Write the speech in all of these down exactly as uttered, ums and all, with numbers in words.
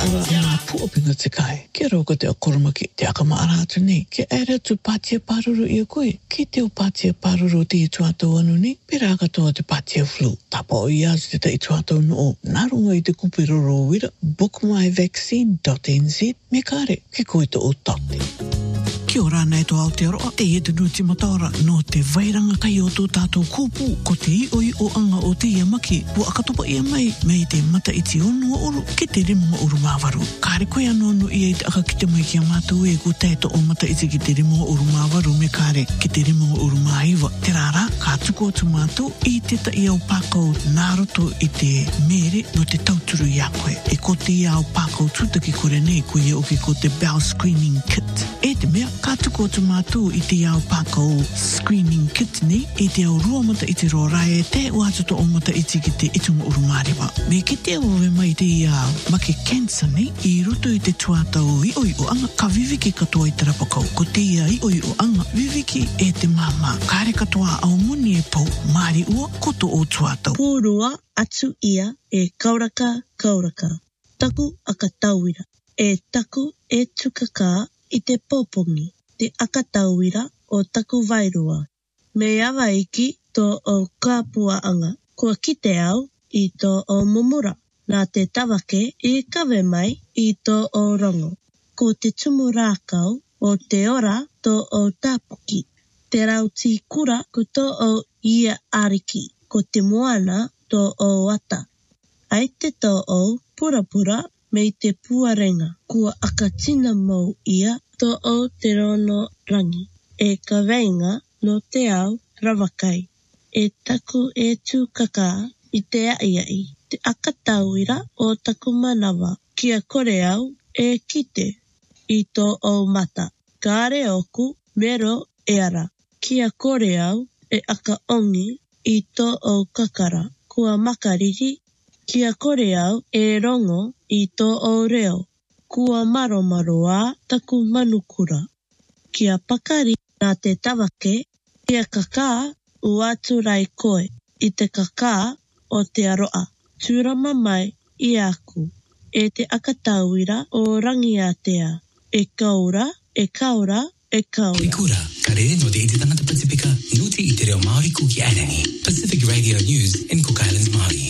ara ngā puapinga te kai. Kia rauka te akoromaki te akamara atu nei. Kia ere tu pātia pāruru i a koe. Ki te o pātia pāruru te i tuatau anu nei. Pera katoa te pātia flu. Tapa o i azu te te i tuatau no o. Nārunga i te kupiroro wira. book my vaccine dot n z. Me kare, ki koe te o tate. Kia ora nei to Aotearoa, te e te nuti mataora no te vairanga kai o tō tātou kōpū ko te ioi o anga o te iamaki wa akatopa ia mai mei te mata iti onu o oru ki te rimunga uru māwaru. Kāre koe anu anu i e te aka ki te mai ki a mātou e ko tēto o mata iti ki te rimunga uru māwaru me kāre ki te rimunga uru māiwa. Te rāra, kā tuko atu mātou i te ta i au pākau nāroto i te mere no te tauturu i a koe. E ko te i au pākau tūtaki kore nei ko i oki ko te bowel screening kit. E te mea, ka tuko atu mātou i te au pākau screening kit nei, i te au rua mata i te rorae, te uatoto o mata iti ki te itunga urumārewa. Me ki te awawe mai te ia maki cancer nei, i roto i te tuatau i oi o anga, ka viviki katoa i te rapakau. Ko te ia i oi o anga, viviki e te mama. Kāre katoa au muni e pau, māri ua, koto o tuatau. Pūrua atu ia e kauraka kauraka. Taku akatauira. E taku e tukaka i te popongi, te akatauira o taku vairua. Me awa iki tō o kāpuaanga, kua kite au i tō o mumura. Nā te tawake i kawe mai i tō o rongo. Ko te tumu rākau o te ora tō o tāpuki. Te rauti kura ko tō o ia ariki, ko te moana tō o ata. Ai te tō o purapura mei te puarenga, kua akatina mau ia tō o te rono rangi. E ka veinga no te au rawakai. E taku e tūkaka i te aiai. Te akatauira o taku manawa. Kia kore au e kite i tō o mata. Kāre oku mero e ara. Kia kore au e aka ongi i tō o kakara. Kua makariri. Kia kore au e rongo i tō o reo. Kua maromaroa taku manukura. Kia pakari nā te tawake. Kia kakā uatu rai koe. I te kakā o te aroa. Tūrama mai i aku. E te akatauira o rangi atea. E kaura, e kaura, e kaura. Ki kura, ka re no te iti tangata Pasifika, nuti i te reo Māori kuki anani. Pacific Radio News in Cook Islands, Māori.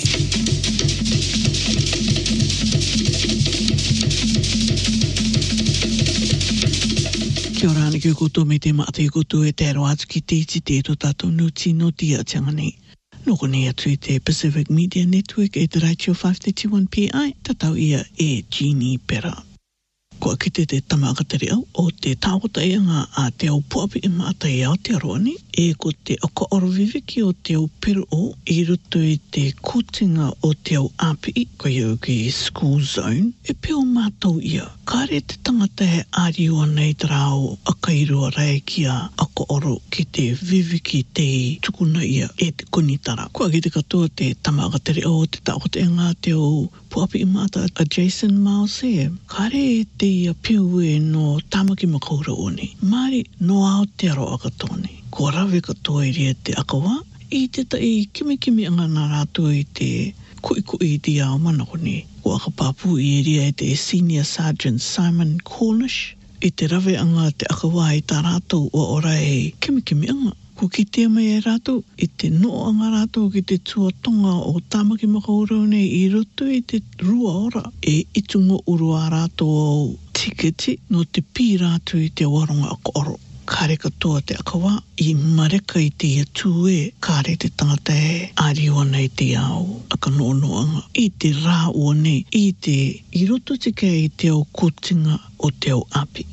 Kia ora ana ki koutou me te maata i koutou e te aro atu ki te iti te to tātou nuti no tia atianga nei. Noko nei atu i te Pacific Media Network e te Radio five thirty-one P I, tatau ia e Jeannie Pera. Kua kite te tamakatari au o te tāwata ianga a te au puapi i maata i Aotearoa ni, e ko te oko oroviviki o te au peru o i roto i te kutinga o te au api ko iau ki school zone, e peo mātou ia. Kāre te tangata he ariwa nei tarao a kairua rai ki a oko oro ki te viviki te tukuna ia e te kunitara. Kua ki te katoa te tamakatari au o te tāwata ianga te au puapi i maata a Jason Miles e. Kāre e te ia piu e no tamaki makaura oni. Māri no Aotearoa katoa nei. Ko rawe katoa i rea te akawa. I te tai kimi kimi anga nā rātua i te kui kui i te ao manako ni. Ko akapāpū i rea e te Senior Sergeant Simon Cornish. I te rawe anga te akawa i tā rātou o ora e kimi kimi anga. Ko ki te mai e rātou, i te no anga rātou ki te tuatonga o tāmaki makaurau nei i roto i te rua ora. E itunga urua rātou o tiketi no te pī rātou i te waronga ako oro. Kāre katoa te akawa, i mareka i te ia tūe, kāre te tangata e ariwa nei te ao, aka nonoanga. I te rā ua nei, i te i roto te kei i te au kutinga o te au api.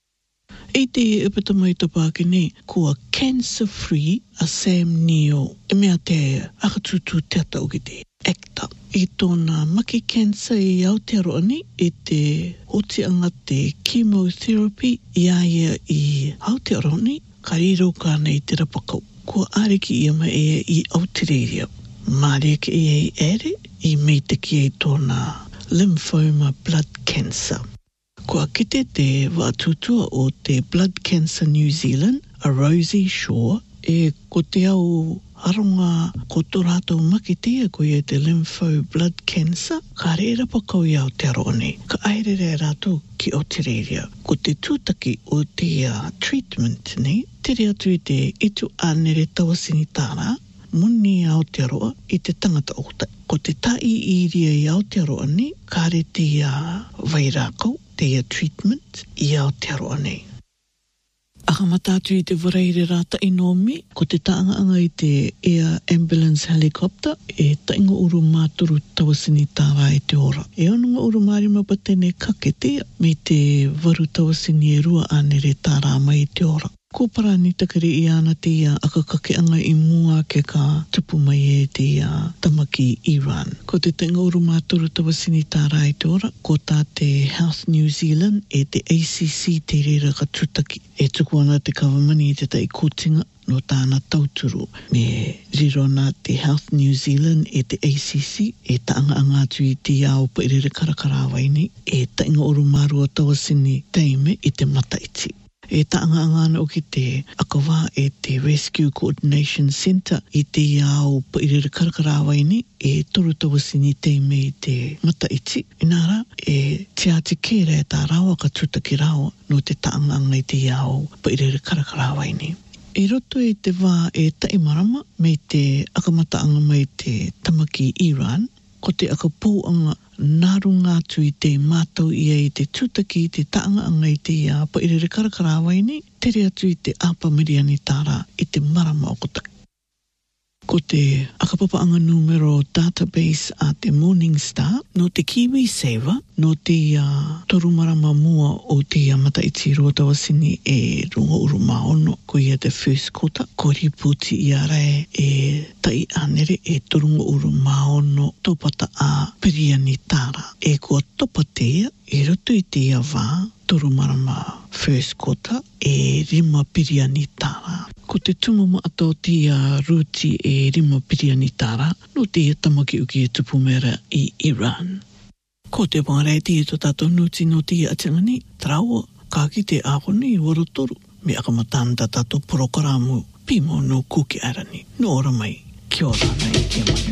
I te ipata mai tapaki nei, kua Cancer Free a Sam Neill. E mea te akatutu te atau ki te actor. I tōna maki cancer i Aotearoa ni, i te hotianga te chemotherapy i aia i Aotearoa ni, ka riro ka nei te rapakau. Kua ariki ia mai e i Aotearoa. Māreke i e ere, i meitaki e tōna lymphoma blood cancer. Kua kite te wātutua o te Blood Cancer New Zealand, a Rosie Shaw, e ko te au aronga ko tō rātou makitia ko ia te lympho blood cancer, ka reira pa kau i Aotearoa, ka aerere rātou ki Aotearoa. Ko te tūtaki o te uh, treatment nei, tere atu i te itu anere tawasini tāra, muni Aotearoa i te tangata ota. Ko te tai i ria i Aotearoa nei, ka re te uh, vairākau, te uh, treatment i Aotearoa nei. Aka matatu i te waraire rata i nomi, ko te taanga i te air ambulance helicopter, e tainga uru māturu tawasini tāra i te ora. E onunga uru marima patene kaketea, me te waru tawasini e rua anere tāra mai i te ora. Ko parani takari i ana te ia aka kakeanga i mua ke ka tupu mai e te ia tamaki Iran. Ko te tainga uru māturu tawasini tāra i te ora, ko tā te Health New Zealand e te A C C te reira ka tutaki. E tuku ana te kawamani i te tai kōtinga no tāna tauturu. Me rirona te Health New Zealand e te A C C e taanga angatu i te iao pa irere karakarawa nei, e tainga uru marua tawasini teime i te mataiti. E taanga angana o ki te akawā e te Rescue Coordination Centre i te iao pa irere karakarawa nei, e toru tawasini teime i te mataiti. Inara, e te ati kere e tā rawa ka tutaki rawa no te taanga anga i te iao pa irere karakarawa nei. E roto e te wā e taimarama me te akamataanga mai te tamaki Iran, ko te akapouanga nārunga atu i te mātou ia i te tūtaki i te taanga anga i te ia pa irere karakarawa nei, tere atu i te apa miriani tāra i te marama o kotai. Ko te akapapaanga numero database a te Morningstar, no te KiwiSaver, no te uh, toru marama mua o te uh, mataiti roa tawasini e runga uru maono, ko ia te first quarter, ko riputi i arae e tai anere e torunga uru maono topata a piriani tāra. E kua topatea, e roto i te ia wā, toru marama first quarter, e rima piriani tāra. Ko te tumama ato te uh, ruti e rima piriani tāra, no te tamaki uki e tupu mera i Iran. Ko te wārai te e to tātou nuti no te atangani, traua, ka ki te ahoni i warotoru, me akamatanda tātou porokaramu, pimo no kuki arani, no ora mai, kia ora nei, kia manu.